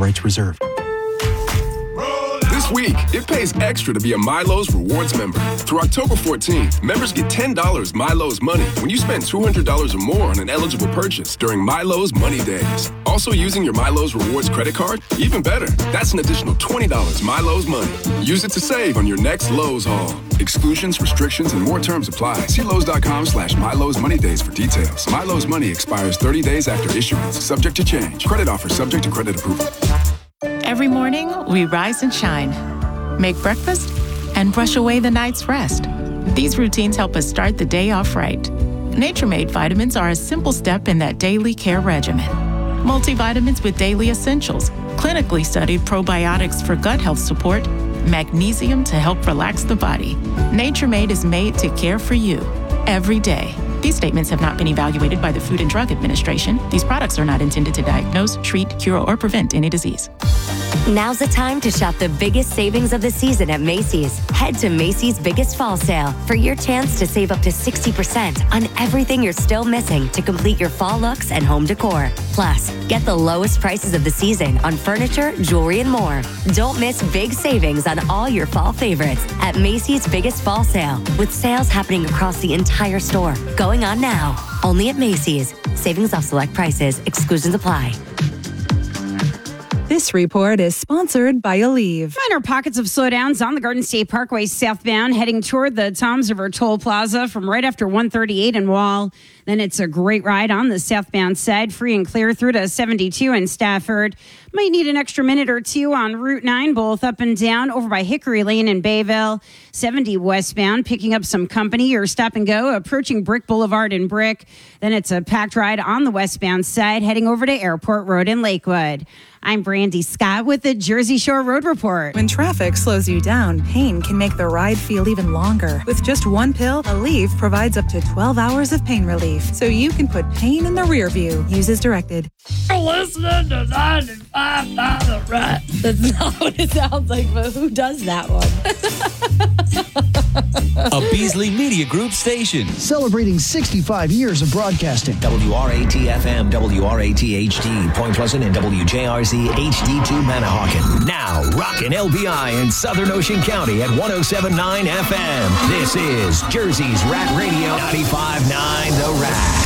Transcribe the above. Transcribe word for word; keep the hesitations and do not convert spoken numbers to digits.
rights reserved. This week, it pays extra to be a Milo's Rewards member. Through October fourteenth, members get ten dollars Milo's Money when you spend two hundred dollars or more on an eligible purchase during Milo's Money Days. Also using your Milo's Rewards credit card? Even better, that's an additional twenty dollars Milo's Money. Use it to save on your next Lowe's haul. Exclusions, restrictions, and more terms apply. See Lowe's.com slash Milo's Money Days for details. Milo's Money expires thirty days after issuance, subject to change. Credit offer subject to credit approval. Every morning, we rise and shine, make breakfast, and brush away the night's rest. These routines help us start the day off right. Nature-Made vitamins are a simple step in that daily care regimen. Multivitamins with daily essentials, clinically studied probiotics for gut health support, magnesium to help relax the body. Nature-Made is made to care for you every day. These statements have not been evaluated by the Food and Drug Administration. These products are not intended to diagnose, treat, cure, or prevent any disease. Now's the time to shop the biggest savings of the season at Macy's. Head to Macy's Biggest Fall Sale for your chance to save up to sixty percent on everything you're still missing to complete your fall looks and home decor. Plus, get the lowest prices of the season on furniture, jewelry, and more. Don't miss big savings on all your fall favorites at Macy's Biggest Fall Sale, with sales happening across the entire store. Going on now. Only at Macy's. Savings off select prices. Exclusions apply. This report is sponsored by Aleve. Minor pockets of slowdowns on the Garden State Parkway southbound, heading toward the Toms River Toll Plaza from right after one thirty-eight in Wall. Then it's a great ride on the southbound side, free and clear through to seventy-two in Stafford. Might need an extra minute or two on Route nine, both up and down, over by Hickory Lane in Bayville. seventy westbound, picking up some company or stop and go, approaching Brick Boulevard in Brick. Then it's a packed ride on the westbound side, heading over to Airport Road in Lakewood. I'm Brandy Scott with the Jersey Shore Road Report. When traffic slows you down, pain can make the ride feel even longer. With just one pill, Aleve provides up to twelve hours of pain relief, so you can put pain in the rear view. Use as directed. You're listening to ninety-five dollars Right. That's not what it sounds like, but who does that one? A Beasley Media Group station. Celebrating sixty-five years of broadcasting. W R A T F M, W R A T H D, Point Pleasant, and W J R C H D two Manahawkin. Now, rockin' L B I in Southern Ocean County at one oh seven point nine F M. This is Jersey's Rat Radio ninety-five point nine The Rat.